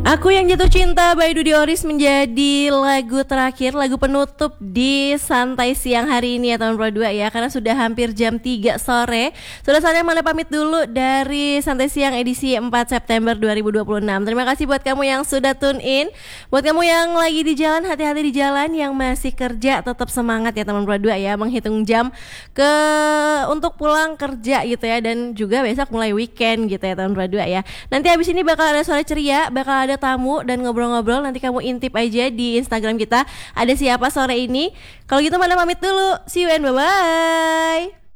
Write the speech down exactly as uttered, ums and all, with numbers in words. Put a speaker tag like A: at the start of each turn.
A: Aku yang jatuh cinta by Dude Oris menjadi lagu terakhir, lagu penutup di Santai Siang hari ini ya tahun dua dua ya. Karena sudah hampir jam tiga sore. Sudah saatnya Manda pamit dulu dari Santai Siang edisi empat September dua ribu dua puluh enam. Terima kasih buat kamu yang sudah tune in. Buat kamu yang lagi di jalan, hati-hati di jalan. Yang masih kerja tetap semangat ya teman dua dua ya, menghitung jam ke untuk pulang kerja gitu ya. Dan juga besok mulai weekend gitu ya tahun dua dua ya. Nanti habis ini bakal ada suara ceria, bakal ada tamu dan ngobrol-ngobrol. Nanti kamu intip aja di Instagram kita ada siapa sore ini. Kalau gitu Manda pamit dulu. See you and bye-bye.